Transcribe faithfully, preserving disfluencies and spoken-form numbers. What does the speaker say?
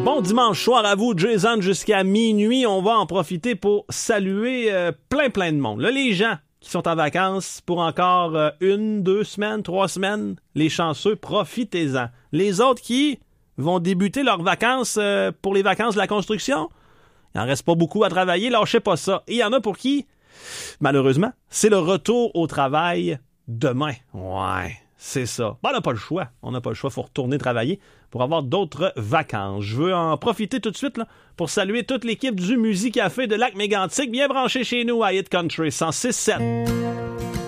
Bon dimanche soir à vous, Jason, jusqu'à minuit. On va en profiter pour saluer euh, plein, plein de monde. Là, les gens qui sont en vacances pour encore euh, une, deux semaines, trois semaines, les chanceux, profitez-en. Les autres qui vont débuter leurs vacances euh, pour les vacances de la construction, il n'en reste pas beaucoup à travailler, lâchez pas ça. Et il y en a pour qui, malheureusement, c'est le retour au travail demain. Ouais, c'est ça. Ben, on n'a pas le choix. On n'a pas le choix, il faut retourner travailler pour avoir d'autres vacances. Je veux en profiter tout de suite là, pour saluer toute l'équipe du Musicafé de Lac-Mégantic, bien branché chez nous à Hit Country cent six sept.